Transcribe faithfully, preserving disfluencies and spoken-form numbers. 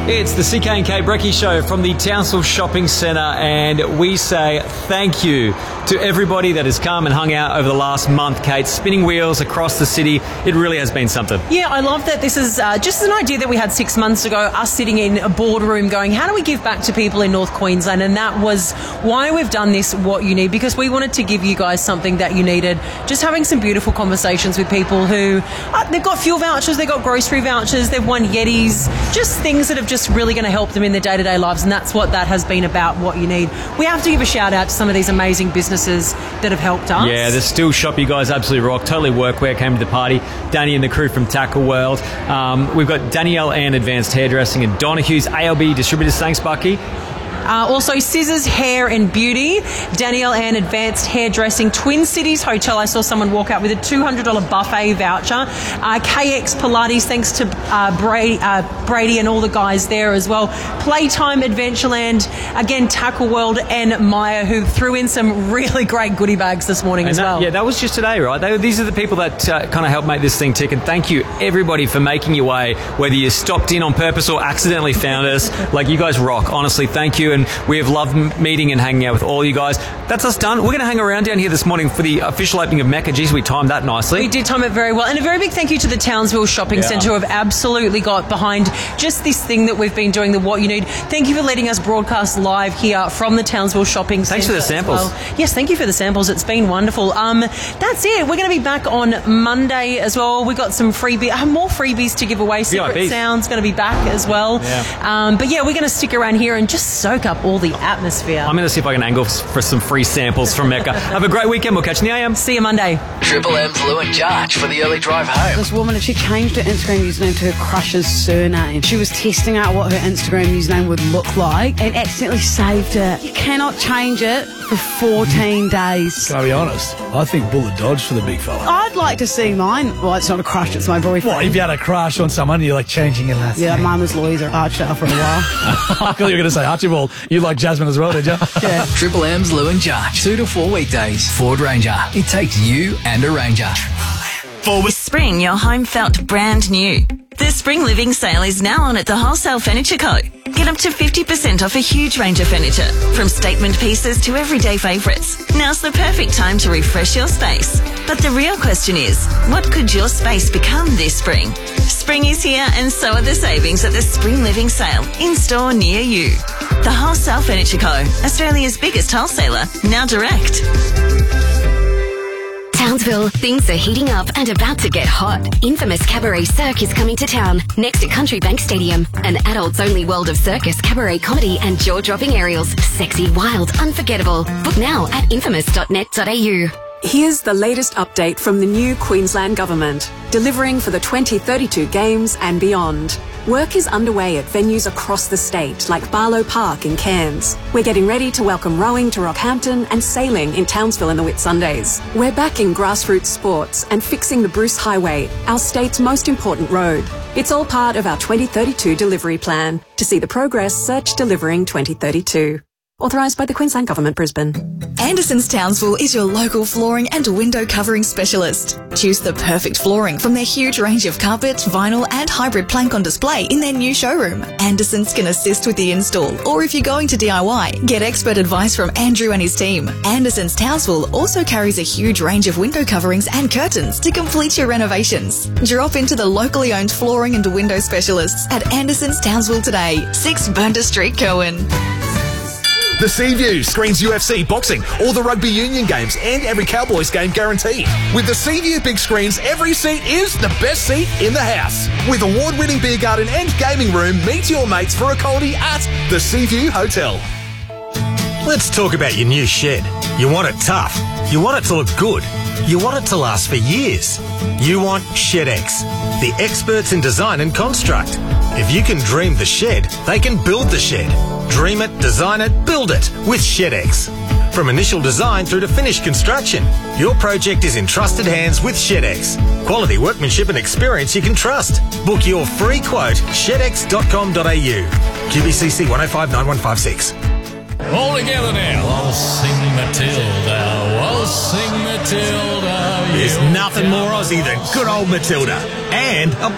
It's the C K and K Brekkie Show from the Townsville Shopping Centre, and we say thank you to everybody that has come and hung out over the last month, Kate. Spinning wheels across the city. It really has been something. Yeah, I love that this is uh, just an idea that we had six months ago, us sitting in a boardroom going, how do we give back to people in North Queensland? And that was why we've done this, What You Need, because we wanted to give you guys something that you needed. Just having some beautiful conversations with people who, uh, they've got fuel vouchers, they've got grocery vouchers, they've won Yetis, just things that have just really going to help them in their day-to-day lives, and that's what that has been about, What You Need. We have to give a shout out to some of these amazing businesses that have helped us. Yeah, the Still Shop, you guys absolutely rock. Totally Workwear came to the party. Danny and the crew from Tackle World. Um, we've got Danielle Ann Advanced Hairdressing and Donahue's A L B Distributors. Thanks, Bucky. Uh, also, Scissors Hair and Beauty, Danielle Ann Advanced Hairdressing, Twin Cities Hotel. I saw someone walk out with a two hundred dollars buffet voucher. Uh, K X Pilates, thanks to uh, Brady, uh, Brady and all the guys there as well. Playtime Adventureland, again, Tackle World and Maya, who threw in some really great goodie bags this morning and as that, well. Yeah, that was just today, right? They, these are the people that uh, kind of help make this thing tick. And thank you, everybody, for making your way, whether you stopped in on purpose or accidentally found us. Like, you guys rock. Honestly, thank you. And we have loved meeting and hanging out with all you guys. That's us done. We're going to hang around down here this morning for the official opening of Mecca. Geez, we timed that nicely. We did time it very well. And a very big thank you to the Townsville Shopping yeah. Centre, who have absolutely got behind just this thing that we've been doing, the What You Need. Thank you for letting us broadcast live here from the Townsville Shopping Centre. Thanks for the samples. Well. Yes, thank you for the samples. It's been wonderful. Um, that's it. We're going to be back on Monday as well. We've got some freebies, uh, more freebies to give away. Secret V I Ps. Sound's going to be back as well. Yeah. Um, but yeah, we're going to stick around here and just soak up all the atmosphere. I'm going to see if I can angle for some free samples from Mecca. Have a great weekend. We'll catch you in the A M. See you Monday. Triple M's Lou and Jarch for the early drive home. This woman, she changed her Instagram username to her crush's surname. She was testing out what her Instagram username would look like and accidentally saved it. You cannot change it for fourteen days. Can I be honest? I think bullet dodged for the big fella. I'd like to see mine. Well, it's not a crush, it's my boyfriend. What, if you had a crush on someone, you're like changing your last Yeah, name? mine was Louisa Archer for a while. I thought you were going to say Archibald. You like Jasmine as well, did you? Yeah. Triple M's Lou and Jarch. Two to four weekdays. Ford Ranger. It takes you and a Ranger. For spring, your home felt brand new. The Spring Living Sale is now on at the Wholesale Furniture Co. Get up to fifty percent off a huge range of furniture, from statement pieces to everyday favourites. Now's the perfect time to refresh your space. But the real question is, what could your space become this spring? Spring is here, and so are the savings at the Spring Living Sale, in store near you. The Wholesale Furniture Co, Australia's biggest wholesaler, now direct. Townsville, things are heating up and about to get hot. Infamous Cabaret Cirque is coming to town, next to Country Bank Stadium. An adults-only world of circus, cabaret comedy and jaw-dropping aerials. Sexy, wild, unforgettable. Book now at infamous dot net dot a u. Here's the latest update from the new Queensland Government, delivering for the twenty thirty-two Games and beyond. Work is underway at venues across the state, like Barlow Park in Cairns. We're getting ready to welcome rowing to Rockhampton and sailing in Townsville in the Whitsundays. We're backing grassroots sports and fixing the Bruce Highway, our state's most important road. It's all part of our twenty thirty-two delivery plan. To see the progress, search Delivering twenty thirty-two. Authorised by the Queensland Government, Brisbane. Anderson's Townsville is your local flooring and window covering specialist. Choose the perfect flooring from their huge range of carpet, vinyl and hybrid plank on display in their new showroom. Anderson's can assist with the install, or if you're going to D I Y, get expert advice from Andrew and his team. Anderson's Townsville also carries a huge range of window coverings and curtains to complete your renovations. Drop into the locally owned flooring and window specialists at Anderson's Townsville today, six Burnter Street, Cohen. The Seaview screens U F C, boxing, all the rugby union games and every Cowboys game guaranteed. With the Seaview big screens, every seat is the best seat in the house. With award-winning beer garden and gaming room, meet your mates for a coldie at the Seaview Hotel. Let's talk about your new shed. You want it tough. You want it to look good. You want it to last for years. You want ShedX, the experts in design and construct. If you can dream the shed, they can build the shed. Dream it, design it, build it with ShedX. From initial design through to finished construction, your project is in trusted hands with ShedX. Quality workmanship and experience you can trust. Book your free quote, shed x dot com dot a u. Q B C C one oh five nine one five six. All together now. Waltzing Matilda, waltzing Matilda. There's nothing more Aussie than good old Matilda. And a